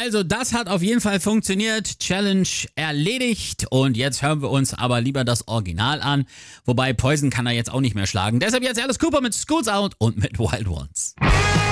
Also, das hat auf jeden Fall funktioniert. Challenge erledigt. Und jetzt hören wir uns aber lieber das Original an. Wobei Poison kann er jetzt auch nicht mehr schlagen. Deshalb jetzt Alice Cooper mit Schools Out und mit Wild Ones.